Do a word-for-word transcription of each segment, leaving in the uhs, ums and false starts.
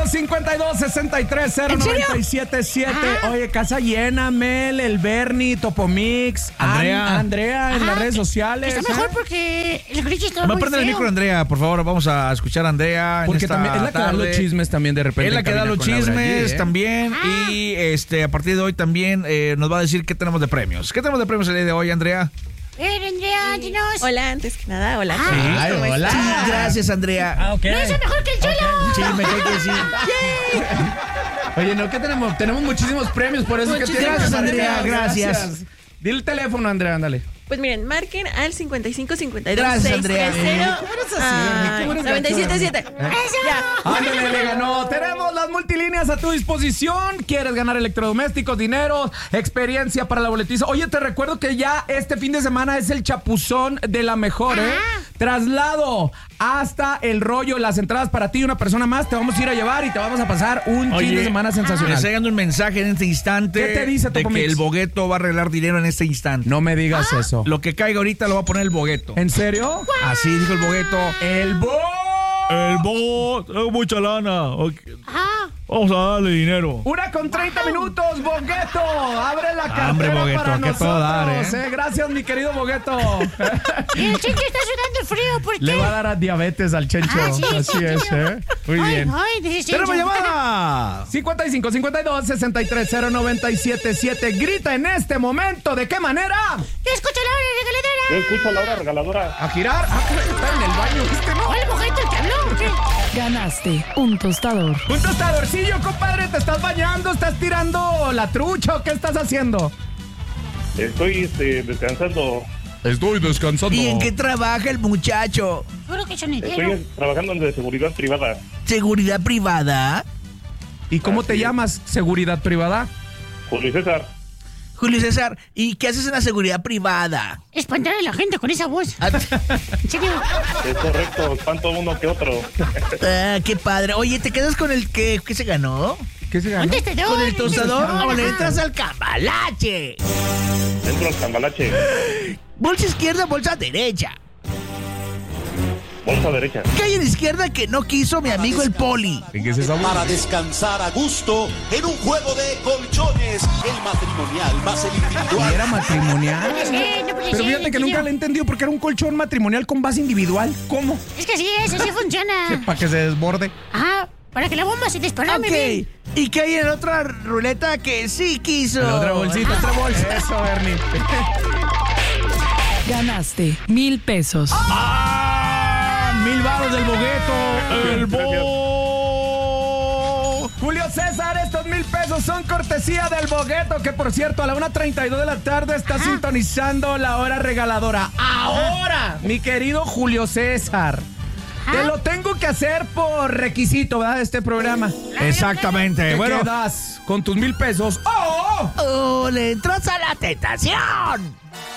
cincuenta y dos, sesenta y tres, cero noventa y siete siete. Ah. Oye, casa llena, Mel, el Bernie, Topomix, Andrea. An- Andrea en Ajá. las redes sociales. Está mejor ¿eh? porque el Grinch está Me muy prende el feo. micro, Andrea, por favor. Vamos a escuchar a Andrea. en Porque esta también es la que da tarde. los chismes también de repente. Es la en que da cabina los con Laura chismes G, ¿eh? también. Ah. Y este a partir de hoy también eh, nos va a decir qué tenemos de premios. ¿Qué tenemos de premios el día de hoy, Andrea? Ven, Andrea, dinos. Hola, antes que nada, hola. Ah. ¿cómo Ay, están? hola. Sí, gracias, Andrea. Ah, ok. No es mejor que el Cholo. Sí, me cae que sí. Oye, no, ¿qué tenemos? Tenemos muchísimos premios, por eso que Muchísimas tienes, gracias, Andrea, gracias. Dile el teléfono, Andrea, ándale. Pues miren, marquen al cincuenta y cinco cincuenta y dos Gracias, seiscientos Andrea. treinta. ¿Cómo eres así? ¿Cómo eres noventa y siete siete. Ya. Ándale, le ganó. Tenemos las multilíneas a tu disposición. ¿Quieres ganar electrodomésticos, dinero, experiencia para la boletiza? Oye, te recuerdo que ya este fin de semana es el chapuzón de la mejor, ¿eh? Ah. Traslado hasta el rollo, las entradas para ti y una persona más. Te vamos a ir a llevar y te vamos a pasar un fin de semana Me sensacional. está llegando un mensaje en este instante. ¿Qué te dice, de Topomix? que el bogueto va a arreglar dinero en este instante. No me digas eso. Lo que caiga ahorita lo va a poner el bogueto. ¿En serio? Así dijo el bogueto. El bo... El bogueto, es mucha lana. Ajá. Vamos a darle dinero. Una con treinta minutos, Bogueto. Abre la cartera Hombre, Bogueto, para que nosotros. todo dar, ¿eh? eh. Gracias, mi querido Bogueto. Y el Chencho está sudando frío, ¿por qué? Le va a dar a diabetes al Chencho. Ah, sí, Así sí, es, sí. ¿eh? Muy Ay, bien. ay, dice ¡Tenemos Chencho. llamada! cincuenta y cinco, cincuenta y dos, sesenta y tres, cero noventa y siete siete. Grita en este momento. ¿De qué manera? Yo escucho la hora regaladora. Yo escucho a la hora regaladora. A girar. Ah, está en el baño, ¿viste, no? ¿Cuál bojeto te habló? ¿Qué? Ganaste un tostador. Un tostadorcillo, compadre. ¿Te estás bañando? ¿Estás tirando la trucha o qué estás haciendo? Estoy este, descansando. Estoy descansando. ¿Y en qué trabaja el muchacho? Seguro que sonidero. Estoy trabajando en de seguridad privada. ¿Seguridad privada? ¿Y cómo te Así es. llamas? ¿Seguridad privada? Julio César. Julio César, ¿y qué haces en la seguridad privada? Espantar a la gente con esa voz. Ah, ¿En serio? Es correcto, espanto uno que otro. ah, qué padre. Oye, ¿te quedas con el que, que se ganó? ¿Qué se ganó? Un tostador. ¿Con el tostador o le Ajá. entras al cambalache? Dentro del cambalache. Bolsa izquierda, bolsa derecha. Bolsa derecha. ¿Qué hay en izquierda que no quiso mi amigo el Poli? ¿En qué se sabe? Para descansar a gusto en un juego de colchones, el matrimonial más el ¿Y individual. era matrimonial? puede ser, no puede Pero ser, fíjate que nunca tío. le he entendido porque era un colchón matrimonial con base individual. ¿Cómo? Es que así es, así funciona. Para que se desborde. Ajá, para que la bomba se desparrame bien. Ok. ¿Y qué hay en otra ruleta que sí quiso? La otra bolsita, otra bolsa. Eso, Bernie. Ganaste mil pesos. ¡Ah! Mil varos del bogueto. El Gracias. bo. Julio César, estos mil pesos son cortesía del bogueto, que por cierto, a la una treinta y dos de la tarde está sintonizando la hora regaladora. Ahora, mi querido Julio César. Te lo tengo que hacer por requisito, ¿verdad? De este programa. Exactamente. ¿Qué Bueno, quedas con tus mil pesos? ¡Oh! oh, le entras a la tentación.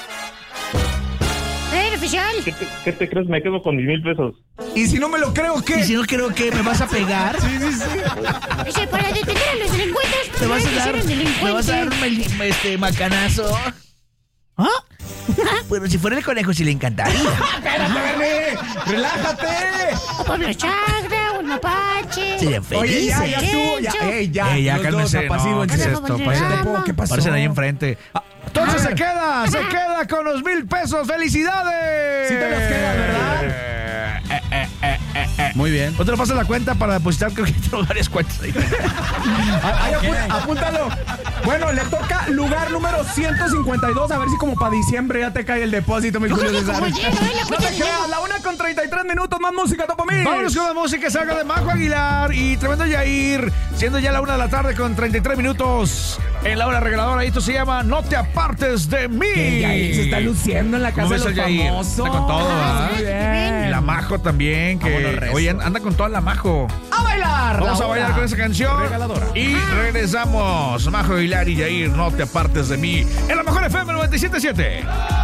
¿Eh, oficial? ¿Qué te, qué te crees? Me quedo con mis mil pesos. Y si no me lo creo, Y ¿qué? si no creo que me vas a pegar, Sí, sí, sí. Ese, para detener a los delincuentes. te vas a hay que dar, ser un me vas a dar delincuente. un mel- este macanazo. ¿Ah? Bueno, si fuera el conejo sí le encantaría. Espérate, Bernie. Relájate. O Pablo Chagra, o el mapache. Serían Oye, ya, felices. ya estuvo. Ya, ey, ya. Ey, ya, los cálmese, dos apacíguense. no, ¿qué es esto? Parecen- Topo, ¿qué pasó? Parecen ahí enfrente. Ah, Entonces a se ver. queda, se queda con los mil pesos. ¡Felicidades! Sí te los quedas, ¿verdad? Eh, eh, eh, eh, eh. Muy bien. ¿O te lo pasas la cuenta para depositar? Creo que tengo varias cuentas ahí. Ahí apú- apúntalo. Bueno, le toca lugar número ciento cincuenta y dos. A ver si como para diciembre ya te cae el depósito, mi Julio creo que César. como lleno, ¿eh? La No cuenta te de creas, lleno. la una con treinta y tres minutos, más música, Topo Mix. Vámonos con la música, salga de Majo Aguilar y tremendo Yair, siendo ya la una de la tarde con treinta y tres minutos en la hora regaladora. Y esto se llama No te apartes de mí. Que Yair se está luciendo en la ¿Cómo casa de ves los al Yair? famosos. Está con todo, ¿verdad? Muy Y bien. la Majo también, Vámonos, que recio. oye, anda con toda la Majo. ¡A bailar! Vamos la a bailar hora con esa canción. regaladora. Y regresamos. Majo Aguilar y Yair, No te apartes de mí. En la mejor F M noventa y siete punto siete.